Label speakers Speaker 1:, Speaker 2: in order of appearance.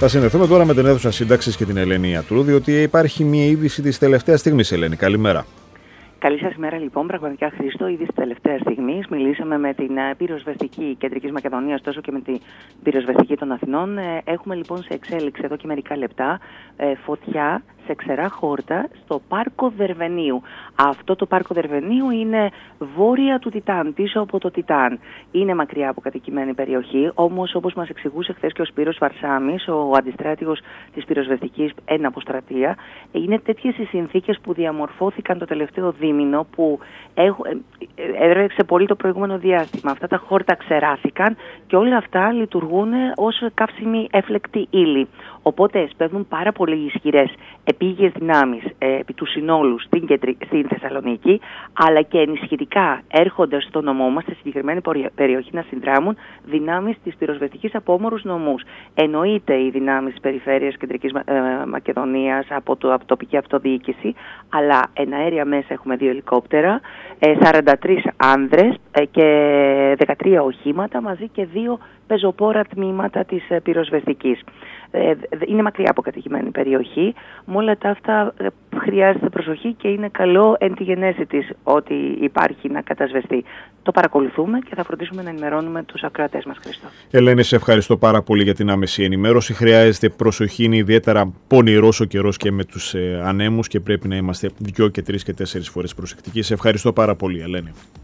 Speaker 1: Θα συνδεθούμε τώρα με την αίθουσα σύνταξης και την Ελένη Ιατρούδη, ότι υπάρχει μια είδηση της τελευταίας στιγμής. Ελένη, καλημέρα.
Speaker 2: Καλή σας ημέρα, λοιπόν. Πραγματικά, Χρήστο, ήδη της τελευταίας στιγμής μιλήσαμε με την πυροσβεστική Κεντρικής Μακεδονίας, τόσο και με την πυροσβεστική των Αθηνών. Έχουμε λοιπόν σε εξέλιξη εδώ και μερικά λεπτά φωτιά σε ξερά χόρτα στο πάρκο Δερβενίου. Αυτό το πάρκο Δερβενίου είναι βόρεια του Τιτάν, πίσω από το Τιτάν. Είναι μακριά από κατοικημένη περιοχή, όμως όπως μας εξηγούσε χθες και ο Σπύρος Βαρσάμης, ο αντιστράτηγος της πυροσβεστικής εν αποστρατεία, είναι τέτοιες οι συνθήκες που διαμορφώθηκαν το τελευταίο δίμηνο, που έδρεξε πολύ το προηγούμενο διάστημα. Αυτά τα χόρτα ξεράθηκαν και όλα αυτά λειτουργούν ως καύσιμη έφλεκτη ύλη. Οπότε σπέβδουν πάρα πολύ ισχυρές επίγειες δυνάμεις επί του συνόλου στην Θεσσαλονίκη, αλλά και ενισχυτικά έρχονται στο νομό μας, στη συγκεκριμένη περιοχή, να συνδράμουν δυνάμεις της πυροσβεστικής από όμορους νομούς. Εννοείται οι δυνάμεις της περιφέρειας Κεντρικής Μακεδονίας από τοπική αυτοδιοίκηση, αλλά εναέρια μέσα έχουμε 2 ελικόπτερα, 43 άνδρες και 13 οχήματα, μαζί και 2 πεζοπόρα τμήματα της πυροσβεστικής. Είναι μακριά από κατοικημένη περιοχή. Με όλα τα αυτά χρειάζεται προσοχή και είναι καλό εν τη γενέση της ότι υπάρχει να κατασβεστεί. Το παρακολουθούμε και θα φροντίσουμε να ενημερώνουμε τους ακροατές μας, Χριστό.
Speaker 1: Ελένη, σε ευχαριστώ πάρα πολύ για την άμεση ενημέρωση. Χρειάζεται προσοχή, είναι ιδιαίτερα πονηρός ο καιρός και με τους ανέμους και πρέπει να είμαστε 2 και 3 και 4 φορές προσεκτικοί. Σε ευχαριστώ πάρα πολύ, Ελένη.